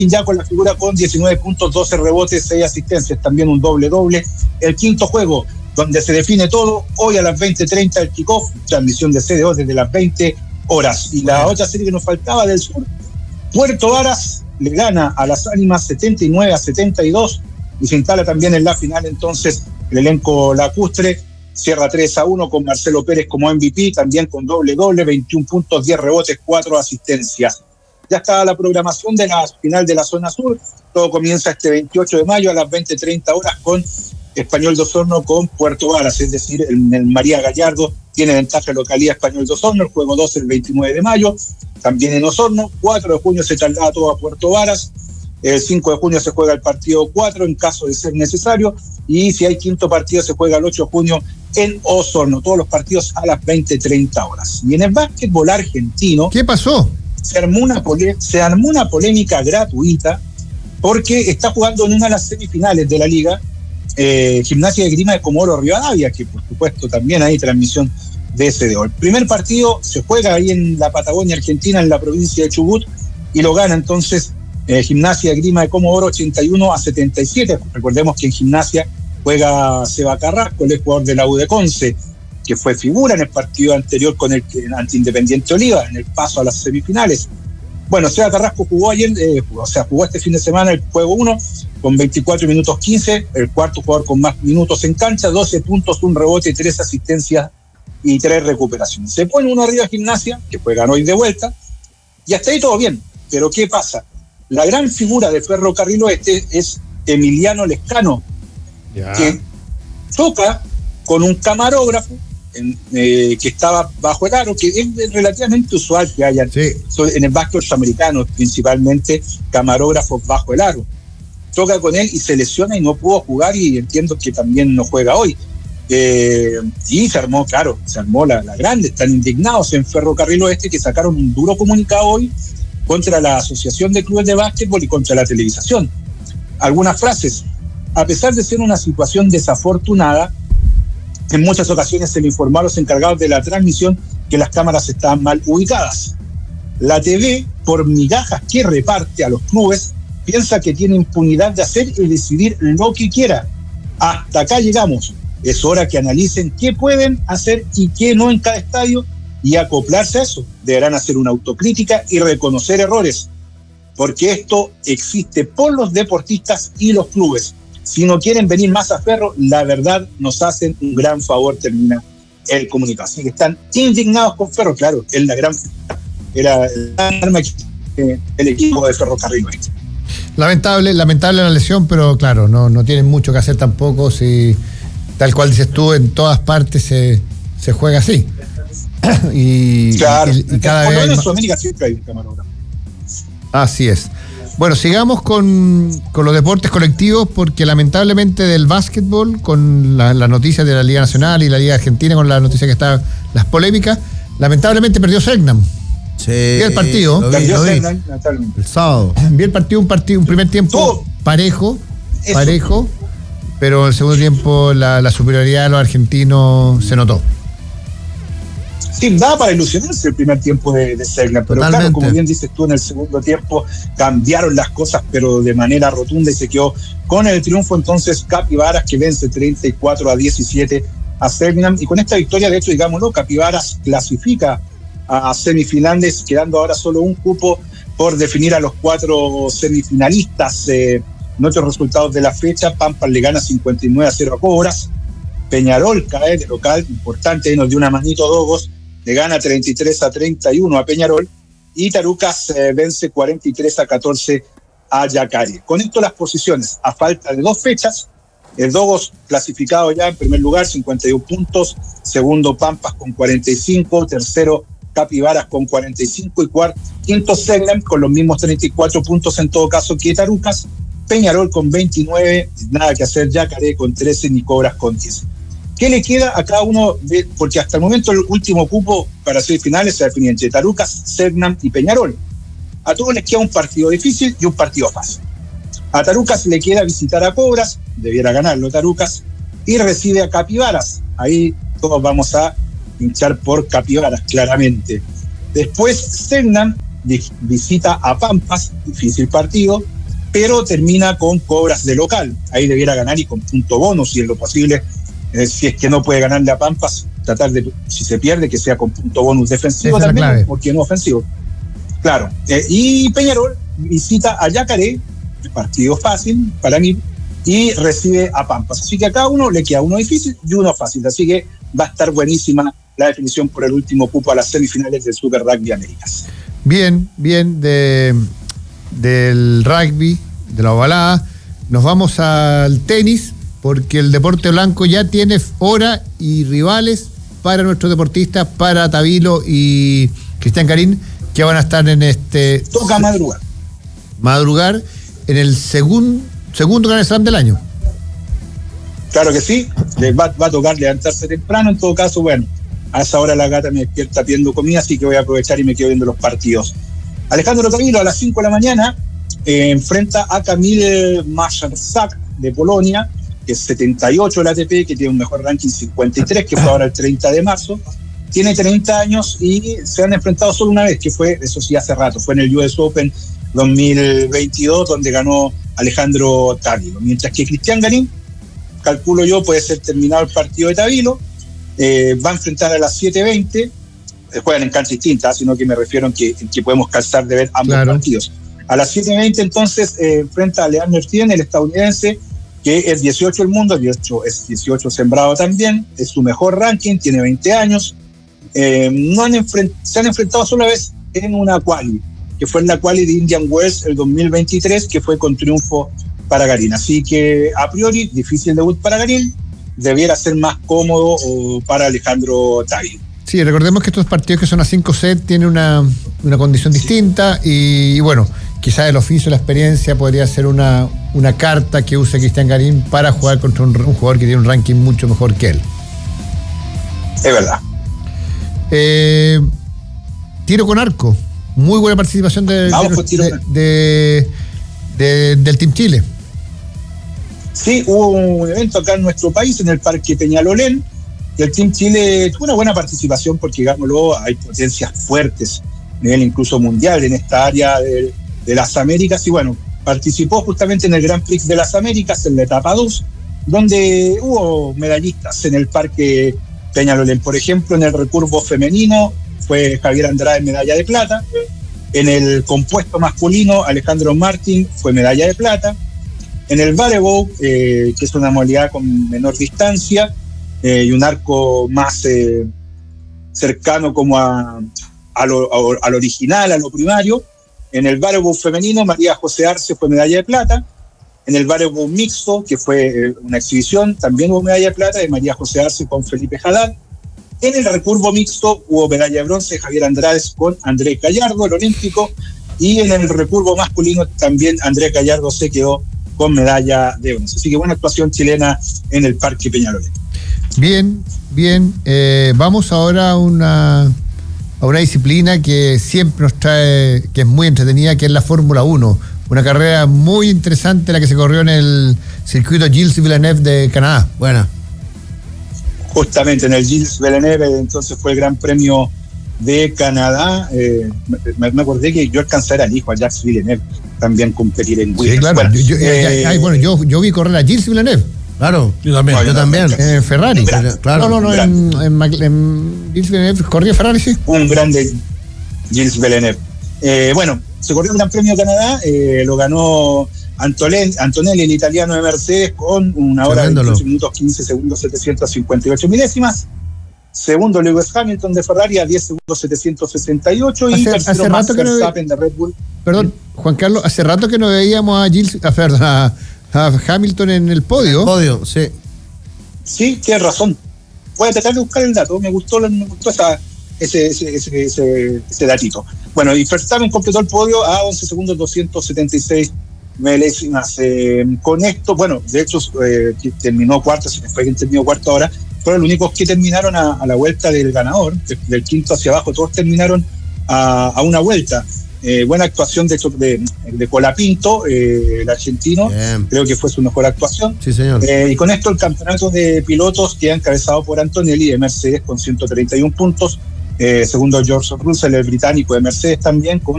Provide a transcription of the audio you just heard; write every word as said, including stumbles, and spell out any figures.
ya con la figura con diecinueve puntos, doce rebotes, seis asistencias, también un doble-doble. El quinto juego, donde se define todo, hoy a las veinte treinta el kickoff, transmisión de C D O desde las veinte horas. Y la otra serie que nos faltaba del sur, Puerto Varas le gana a las Ánimas setenta y nueve a setenta y dos y se instala también en la final entonces el elenco lacustre. Cierra tres a uno con Marcelo Pérez como M V P, también con doble-doble, veintiún puntos, diez rebotes, cuatro asistencias. Ya está la programación de la final de la zona sur. Todo comienza este veintiocho de mayo a las veinte treinta horas con Español de Osorno con Puerto Varas, es decir, el, el María Gallardo tiene ventaja localidad Español de Osorno. El juego dos el veintinueve de mayo, también en Osorno. cuatro de junio se traslada todo a Puerto Varas. El cinco de junio se juega el partido cuatro en caso de ser necesario. Y si hay quinto partido se juega el ocho de junio en Osorno. Todos los partidos a las veinte treinta horas. Y en el básquetbol argentino... ¿Qué pasó? Se armó una, pole- se armó una polémica gratuita porque está jugando en una de las semifinales de la liga eh, Gimnasia de Grima de Comodoro Rivadavia, que por supuesto también hay transmisión de S D O. El primer partido se juega ahí en la Patagonia Argentina, en la provincia de Chubut, y lo gana entonces eh, Gimnasia de Grima de Comodoro ochenta y uno a setenta y siete. Recordemos que en Gimnasia juega Seba Carrasco, el jugador de la U de Conce, que fue figura en el partido anterior con el ante Independiente Oliva, en el paso a las semifinales. Bueno, Seba Carrasco jugó ayer, eh, o sea, jugó este fin de semana el juego uno con veinticuatro minutos quince, el cuarto jugador con más minutos en cancha, doce puntos, un rebote, tres asistencias y tres recuperaciones. Se pone uno arriba a Gimnasia, que juegan hoy de vuelta, y hasta ahí todo bien. Pero ¿qué pasa? La gran figura de Ferrocarril Oeste es Emiliano Lescano, ya. que choca con un camarógrafo En, eh, que estaba bajo el aro, que es relativamente usual que haya sí. en el básquet americano, principalmente camarógrafos bajo el aro. Toca con él y se lesiona y no pudo jugar, y entiendo que también no juega hoy. Eh, y se armó, claro, se armó la, la grande. Están indignados en Ferrocarril Oeste, que sacaron un duro comunicado hoy contra la Asociación de Clubes de Básquetbol y contra la televisación. Algunas frases: a pesar de ser una situación desafortunada, en muchas ocasiones se le informó a los encargados de la transmisión que las cámaras estaban mal ubicadas. La T V, por migajas que reparte a los clubes, piensa que tiene impunidad de hacer y decidir lo que quiera. Hasta acá llegamos. Es hora que analicen qué pueden hacer y qué no en cada estadio y acoplarse a eso. Deberán hacer una autocrítica y reconocer errores, porque esto existe por los deportistas y los clubes. Si no quieren venir más a Ferro, la verdad nos hacen un gran favor, termina el comunicado. Así que están indignados con Ferro, claro, es la gran, era la arma eh, el equipo de Ferrocarril Oeste. Lamentable, lamentable la lesión, pero claro, no, no tienen mucho que hacer tampoco, si tal cual dices tú, en todas partes se, se juega así. y, claro, y, y cada por vez lo menos más... en Sudamérica siempre hay un camarógrafo. Así es. Bueno, sigamos con, con los deportes colectivos, porque lamentablemente del básquetbol, con las la noticias de la Liga Nacional y la Liga Argentina, con la noticia que está, las polémicas, lamentablemente perdió Selknam. Sí, vi el partido. Lo vi, Perdió lo vi. Selknam, El sábado. Vi el partido, un partido, un primer tiempo Todo. parejo, Eso. parejo, pero el segundo tiempo la, la superioridad de los argentinos se notó. Sí, daba para ilusionarse el primer tiempo de, de Selknam, pero Totalmente. claro, como bien dices tú, en el segundo tiempo cambiaron las cosas, pero de manera rotunda, y se quedó con el triunfo entonces Capibaras, que vence treinta y cuatro a diecisiete a Selknam, y con esta victoria, de hecho, digámoslo, Capibaras clasifica a semifinales, quedando ahora solo un cupo por definir a los cuatro semifinalistas. Eh, en otros resultados de la fecha, Pampas le gana cincuenta y nueve a cero a Cobras, Peñarol cae de local, importante, nos dio una manito Dogos, le gana treinta y tres a treinta y uno a Peñarol, y Tarucas eh, vence cuarenta y tres a catorce a Yacaré. Con esto las posiciones, a falta de dos fechas, el Dogos clasificado ya en primer lugar, cincuenta y uno puntos, segundo Pampas con cuarenta y cinco, tercero Capibaras con cuarenta y cinco y cuarto, quinto Selknam con los mismos treinta y cuatro puntos en todo caso que Tarucas, Peñarol con veintinueve, nada que hacer, Yacaré con trece, ni Cobras con diez. ¿Qué le queda a cada uno? De, porque hasta el momento el último cupo para semifinales se define entre Tarucas, Selknam y Peñarol. A todos les queda un partido difícil y un partido fácil. A Tarucas le queda visitar a Cobras, debiera ganarlo Tarucas, y recibe a Capibaras. Ahí todos vamos a hinchar por Capibaras, claramente. Después Selknam visita a Pampas, difícil partido, pero termina con Cobras de local. Ahí debiera ganar y con punto bonus, y en lo posible, eh, si es que no puede ganarle a Pampas, tratar de, si se pierde, que sea con punto bonus defensivo también, porque no ofensivo. Claro. Eh, y Peñarol visita a Yacaré, partido fácil para mí, y recibe a Pampas. Así que a cada uno le queda uno difícil y uno fácil. Así que va a estar buenísima la definición por el último cupo a las semifinales del Super Rugby Américas. Bien, bien, de, del rugby, de la ovalada, nos vamos al tenis, porque el deporte blanco ya tiene hora y rivales para nuestros deportistas, para Tavilo y Cristian Garín, que van a estar en este... Toca madrugar. Madrugar en el segun, segundo Grand Slam del año. Claro que sí, les va, va a tocar levantarse temprano. En todo caso, bueno, a esa hora la gata me despierta pidiendo comida, así que voy a aprovechar y me quedo viendo los partidos. Alejandro Tavilo a las cinco de la mañana eh, enfrenta a Kamil Maszarzak de Polonia, que es setenta y ocho del A T P, que tiene un mejor ranking cincuenta y tres, que fue ahora el treinta de marzo. Tiene treinta años y se han enfrentado solo una vez, que fue, eso sí, hace rato, fue en el U S Open dos mil veintidós, donde ganó Alejandro Tavilo. Mientras que Cristian Garín, calculo yo, puede ser terminado el partido de Tavilo, eh, va a enfrentar a las siete veinte, eh, juegan en canchas distintas, sino que me refiero en que, en que podemos calzar de ver ambos claro. partidos. A las siete veinte entonces eh, enfrenta a Leander Tien, el estadounidense, que es dieciocho del mundo, dieciocho, es dieciocho sembrado también, es su mejor ranking, tiene veinte años. Eh, no han enfrent- se han enfrentado solo una vez en una quali, que fue en la quali de Indian Wells el dos mil veintitrés, que fue con triunfo para Garín. Así que a priori difícil debut para Garín, debiera ser más cómodo o para Alejandro Tavilo. Sí, recordemos que estos partidos que son a cinco sets tienen una, una condición sí. distinta y, y bueno, quizás el oficio, la experiencia podría ser una, una carta que use Cristian Garín para jugar contra un, un jugador que tiene un ranking mucho mejor que él. Es verdad. Eh, tiro con arco, muy buena participación de, Vamos, de, de, de, de, del Team Chile. Sí, hubo un evento acá en nuestro país, en el Parque Peñalolén, y el Team Chile tuvo una buena participación porque, digámoslo, hay potencias fuertes a nivel incluso mundial en esta área de, de las Américas, y bueno, participó justamente en el Grand Prix de las Américas, en la etapa dos, donde hubo medallistas en el Parque Peñalolén. Por ejemplo, en el recurvo femenino fue Javier Andrade medalla de plata, en el compuesto masculino Alejandro Martín fue medalla de plata, en el volleyball, eh, que es una modalidad con menor distancia eh, y un arco más eh, cercano como a, a lo, a, al original, a lo primario, en el volleyball femenino María José Arce fue medalla de plata, en el volleyball mixto, que fue eh, una exhibición, también hubo medalla de plata de María José Arce con Felipe Haddad. En el recurvo mixto hubo medalla de bronce de Javier Andrade con Andrés Gallardo, el olímpico, y en el recurvo masculino también Andrés Gallardo se quedó con medalla de bronce. Así que buena actuación chilena en el Parque Peñalolén. Bien, bien. Eh, vamos ahora a una, a una disciplina que siempre nos trae, que es muy entretenida, que es la Fórmula uno. Una carrera muy interesante la que se corrió en el circuito Gilles Villeneuve de Canadá. Bueno. Justamente en el Gilles Villeneuve, entonces fue el Gran Premio de Canadá. Eh, me, me acordé que yo alcancé a ir al hijo, a Jacques Villeneuve, también competir en Williams. Sí, claro. Bueno, yo, yo, eh, ay, bueno, yo, yo vi correr a Gilles Villeneuve. Claro, yo también. No, yo, yo también. también. En Ferrari. Grande, claro. No, no, no, en, en, en, en Gilles Villeneuve corría Ferrari, sí. Un grande Gilles Villeneuve. Eh, bueno, se corrió el Gran Premio de Canadá, eh, lo ganó Antonelli, Antonelli, el italiano de Mercedes, con una hora veintiocho minutos quince segundos setecientos cincuenta y ocho milésimas. Segundo, Lewis Hamilton de Ferrari a diez segundos setecientos sesenta y ocho. Hace, y tercero, hace Max rato que Verstappen no ve... de Red Bull. Perdón, Juan Carlos, hace rato que no veíamos a Gilles, a, perdón, a, a Hamilton en el podio. El podio, sí. Sí, tienes razón. Voy a tratar de buscar el dato. Me gustó, me gustó esa, ese, ese, ese, ese, ese datito. Bueno, y Verstappen completó el podio a once segundos doscientos setenta y seis milésimas. Eh, con esto, bueno, de hecho, eh, terminó cuarto, se fue quien terminó cuarto ahora. Fueron los únicos que terminaron a, a la vuelta del ganador, de, del quinto hacia abajo, todos terminaron a, a una vuelta. Eh, buena actuación de, de, de Colapinto, eh, el argentino. Bien. Creo que fue su mejor actuación. Sí, señor. Eh, y con esto el campeonato de pilotos queda encabezado por Antonelli de Mercedes con ciento treinta y uno puntos. Eh, segundo George Russell, el británico de Mercedes también con